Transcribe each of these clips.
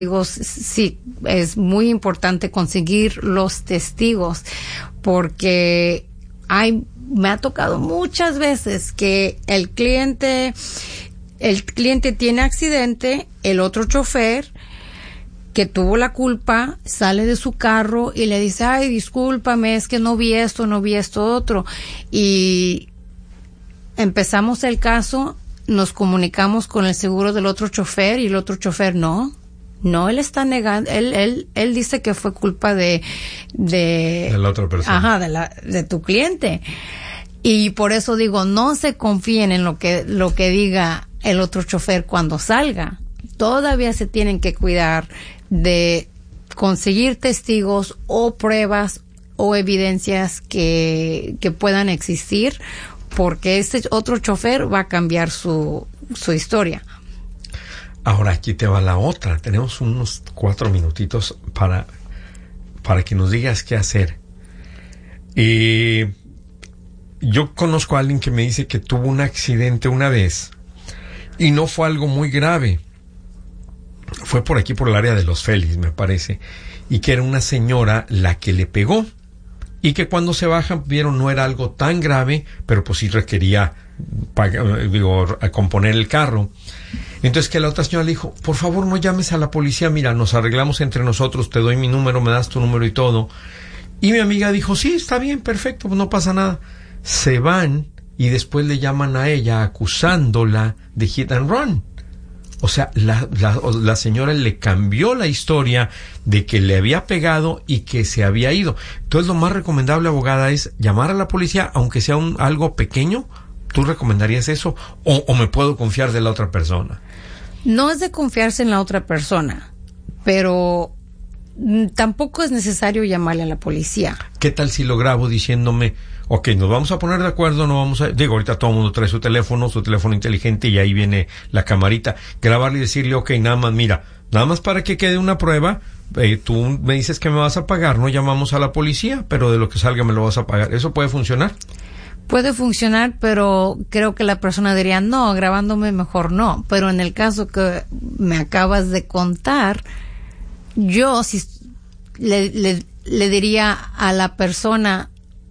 Digo, sí, es muy importante conseguir los testigos porque me ha tocado muchas veces que el cliente tiene accidente, el otro chofer que tuvo la culpa sale de su carro y le dice, ay, discúlpame, es que no vi esto otro, y empezamos el caso, nos comunicamos con el seguro del otro chofer y el otro chofer no, él está negando, él dice que fue culpa de la otra persona. Ajá, de tu cliente. Y por eso digo, no se confíen en lo que diga el otro chofer cuando salga. Todavía se tienen que cuidar de conseguir testigos o pruebas o evidencias que puedan existir, porque este otro chofer va a cambiar su historia. Ahora aquí te va la otra. Tenemos unos 4 minutitos para que nos digas qué hacer. Yo conozco a alguien que me dice que tuvo un accidente una vez y no fue algo muy grave. Fue por aquí, por el área de Los Félix, me parece, y que era una señora la que le pegó, y que cuando se bajan vieron no era algo tan grave, pero pues sí requería componer el carro. Entonces que la otra señora le dijo, por favor no llames a la policía, mira, nos arreglamos entre nosotros, te doy mi número, me das tu número y todo. Y mi amiga dijo, sí, está bien, perfecto, pues no pasa nada. Se van y después le llaman a ella acusándola de hit and run. O sea, la señora le cambió la historia de que le había pegado y que se había ido. Entonces lo más recomendable, abogada, es llamar a la policía, aunque sea algo pequeño. ¿Tú recomendarías eso? ¿O me puedo confiar de la otra persona? No es de confiarse en la otra persona, pero tampoco es necesario llamarle a la policía. ¿Qué tal si lo grabo diciéndome, ok, nos vamos a poner de acuerdo, no vamos a... Digo, ahorita todo el mundo trae su teléfono inteligente, y ahí viene la camarita. Grabarle y decirle, ok, nada más para que quede una prueba, tú me dices que me vas a pagar, no llamamos a la policía, pero de lo que salga me lo vas a pagar. ¿Eso puede funcionar? Puede funcionar, pero creo que la persona diría, no, grabándome mejor no. Pero en el caso que me acabas de contar, yo sí le diría a la persona,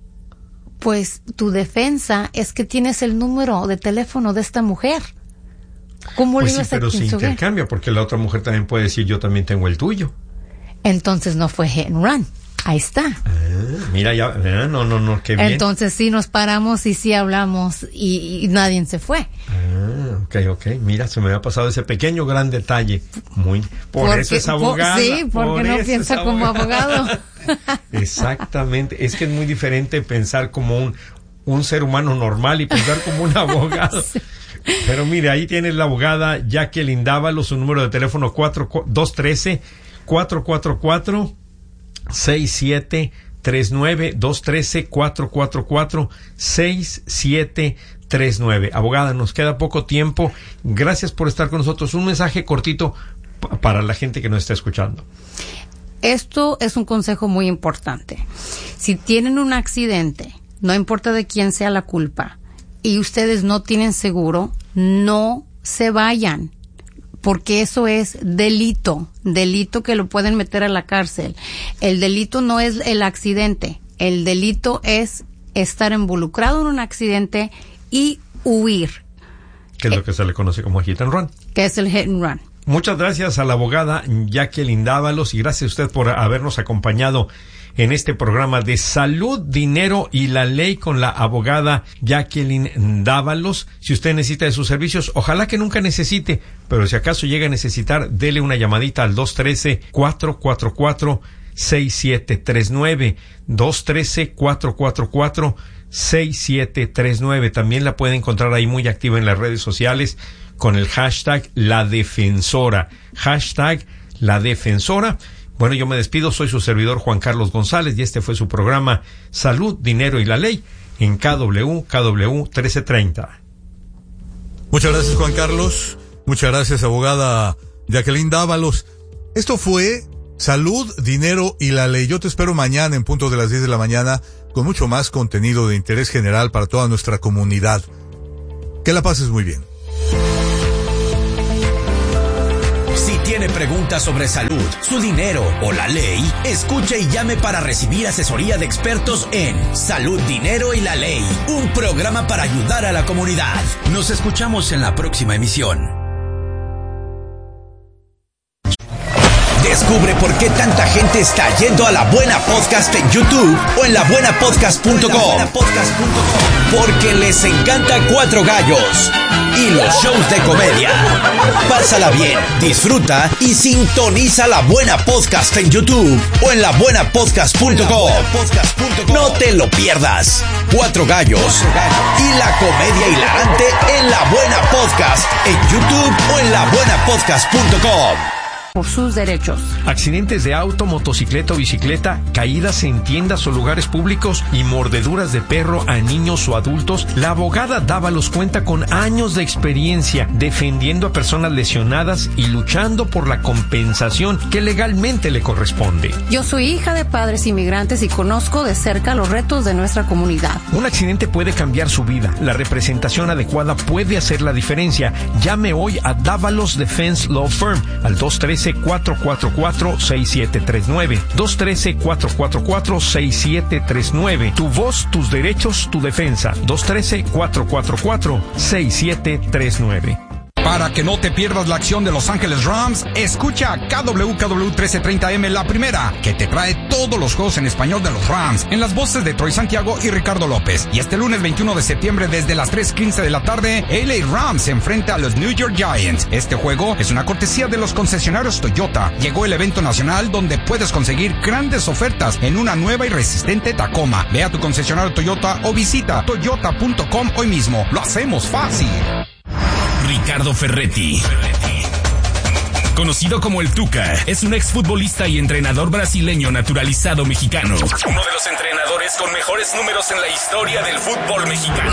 pues tu defensa es que tienes el número de teléfono de esta mujer. ¿Cómo pues le ibas sí, pero se intercambia, porque la otra mujer también puede decir, yo también tengo el tuyo. Entonces no fue hit and run. Ahí está. Mira, ya, no, qué bien. Entonces sí nos paramos y sí hablamos y nadie se fue. Ok. Mira, se me había pasado ese pequeño gran detalle. Por eso es abogada. Sí, porque no piensa como abogado. Exactamente. Es que es muy diferente pensar como un ser humano normal y pensar como un abogado. Sí. Pero mire, ahí tienes la abogada Jacqueline Dávalos, su número de teléfono 213-444 6739 213-444-6739. Abogada, nos queda poco tiempo. Gracias por estar con nosotros. Un mensaje cortito para la gente que nos está escuchando. Esto es un consejo muy importante. Si tienen un accidente, no importa de quién sea la culpa, y ustedes no tienen seguro, no se vayan. Porque eso es delito que lo pueden meter a la cárcel. El delito no es el accidente, el delito es estar involucrado en un accidente y huir. Que es lo que se le conoce como hit and run. Que es el hit and run. Muchas gracias a la abogada Jacqueline Dávalos y gracias a usted por habernos acompañado en este programa de Salud, Dinero y la Ley con la abogada Jacqueline Dávalos. Si usted necesita de sus servicios, ojalá que nunca necesite, pero si acaso llega a necesitar, dele una llamadita al 213-444-6739, 213-444-6739. También la puede encontrar ahí muy activa en las redes sociales con el hashtag La Defensora. Hashtag La Defensora. Bueno, yo me despido, soy su servidor Juan Carlos González y este fue su programa Salud, Dinero y la Ley en KW 1330. Muchas gracias, Juan Carlos. Muchas gracias, abogada Jacqueline Dávalos. Esto fue Salud, Dinero y la Ley. Yo te espero mañana en punto de las 10 de la mañana con mucho más contenido de interés general para toda nuestra comunidad. Que la pases muy bien. tiene preguntas sobre salud, su dinero o la ley, escuche y llame para recibir asesoría de expertos en Salud, Dinero y la Ley, un programa para ayudar a la comunidad. Nos escuchamos en la próxima emisión. Descubre por qué tanta gente está yendo a La Buena Podcast en YouTube o en labuenapodcast.com. Porque les encanta Cuatro Gallos y los shows de comedia. Pásala bien, disfruta y sintoniza La Buena Podcast en YouTube o en labuenapodcast.com. No te lo pierdas. Cuatro Gallos y la comedia hilarante en La Buena Podcast en YouTube o en labuenapodcast.com. Por sus derechos. Accidentes de auto, motocicleta o bicicleta, caídas en tiendas o lugares públicos y mordeduras de perro a niños o adultos. La abogada Dávalos cuenta con años de experiencia defendiendo a personas lesionadas y luchando por la compensación que legalmente le corresponde. Yo soy hija de padres inmigrantes y conozco de cerca los retos de nuestra comunidad. Un accidente puede cambiar su vida. La representación adecuada puede hacer la diferencia. Llame hoy a Dávalos Defense Law Firm al 213-444-6739. 213-444-6739. Tu voz, tus derechos, tu defensa. 213-444-6739. Para que no te pierdas la acción de Los Ángeles Rams, escucha KWKW 1330M La Primera, que te trae todos los juegos en español de los Rams, en las voces de Troy Santiago y Ricardo López. Y este lunes 21 de septiembre, desde las 3:15 de la tarde, LA Rams se enfrenta a los New York Giants. Este juego es una cortesía de los concesionarios Toyota. Llegó el evento nacional donde puedes conseguir grandes ofertas en una nueva y resistente Tacoma. Ve a tu concesionario Toyota o visita toyota.com hoy mismo. Lo hacemos fácil. Ricardo Ferretti, conocido como el Tuca, es un exfutbolista y entrenador brasileño naturalizado mexicano. Uno de los entrenadores con mejores números en la historia del fútbol mexicano.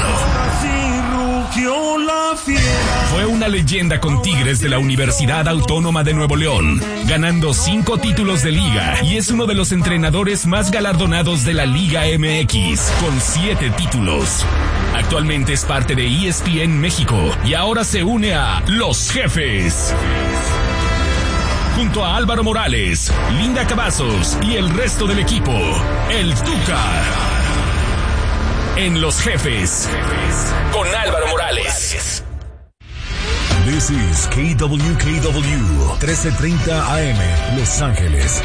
Fue una leyenda con Tigres de la Universidad Autónoma de Nuevo León, ganando 5 títulos de liga, y es uno de los entrenadores más galardonados de la Liga MX, con 7 títulos. Actualmente es parte de ESPN México y ahora se une a Los Jefes. Junto a Álvaro Morales, Linda Cavazos y el resto del equipo, el Tuca. En Los Jefes, con Álvaro Morales. This is KWKW 1330 AM, Los Ángeles.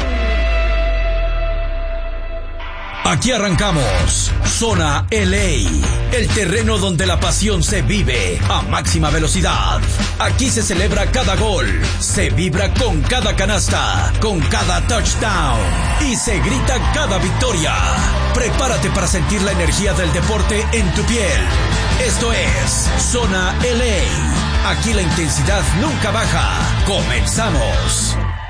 Aquí arrancamos Zona LA, el terreno donde la pasión se vive a máxima velocidad. Aquí se celebra cada gol, se vibra con cada canasta, con cada touchdown y se grita cada victoria. Prepárate para sentir la energía del deporte en tu piel. Esto es Zona LA. Aquí la intensidad nunca baja. ¡Comenzamos!